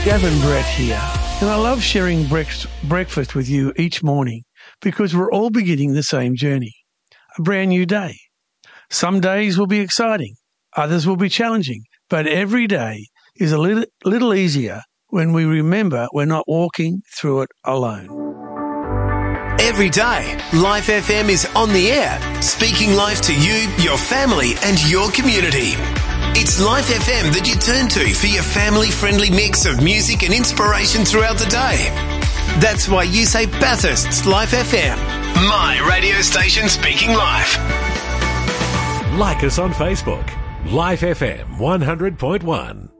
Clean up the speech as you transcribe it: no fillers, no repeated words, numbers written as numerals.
Gavin Brett here, and I love sharing breakfast with you each morning because we're all beginning the same journey, a brand new day. Some days will be exciting, others will be challenging, but every day is a little easier when we remember we're not walking through it alone. Every day, Life FM is on the air, speaking life to you, your family and your community. It's Life FM that you turn to for your family-friendly mix of music and inspiration throughout the day. That's why you say Bathurst's Life FM, my radio station speaking life. Like us on Facebook, Life FM 100.1.